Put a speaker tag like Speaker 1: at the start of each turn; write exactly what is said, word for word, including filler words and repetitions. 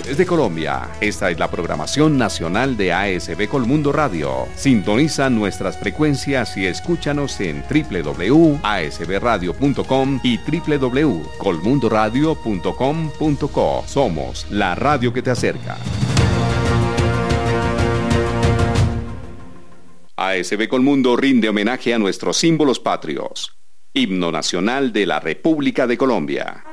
Speaker 1: Desde Colombia, esta es la programación nacional de A S B Colmundo Radio. Sintoniza nuestras frecuencias y escúchanos en doble u doble u doble u punto a s b radio punto com y doble u doble u doble u punto colmundo radio punto com punto co. Somos la radio que te acerca. A S B Colmundo rinde homenaje a nuestros símbolos patrios. Himno Nacional de la República de Colombia.